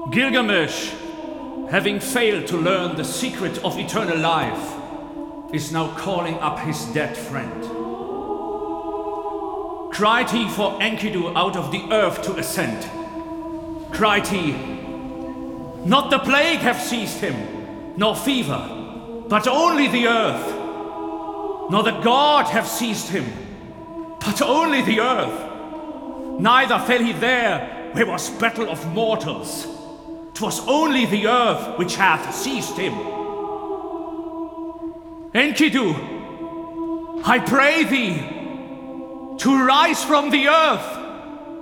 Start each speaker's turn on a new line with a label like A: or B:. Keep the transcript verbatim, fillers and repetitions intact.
A: Gilgamesh, having failed to learn the secret of eternal life, is now calling up his dead friend. Cried he for Enkidu out of the earth to ascend. Cried he, not the plague hath seized him, nor fever, but only the earth. Nor the god hath seized him, but only the earth. Neither fell he there where was battle of mortals. 'Twas only the earth which hath seized him. Enkidu, I pray thee to rise from the earth